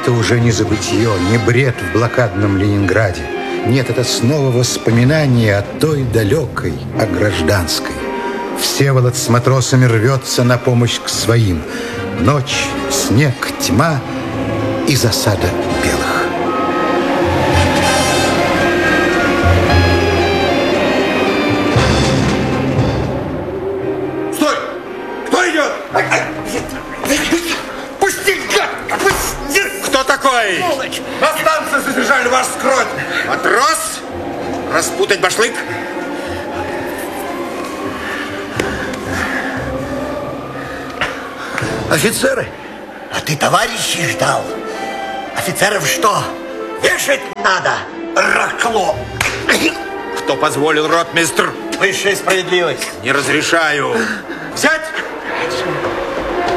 это уже не забытье, не бред в блокадном Ленинграде. Нет, это снова воспоминание о той далекой, о гражданской. Всеволод с матросами рвется на помощь к своим. Ночь, снег, тьма и засада белых. Стой! Кто идет? Пусти, гад! Пусти! Кто такой? На станции задержали вас скрот. Матрос? Распутать башлык? Офицеры? А ты товарищей ждал? Офицеров что? Вешать надо, ракло. Кто позволил, ротмистр? Высшая справедливость. Не разрешаю. Взять!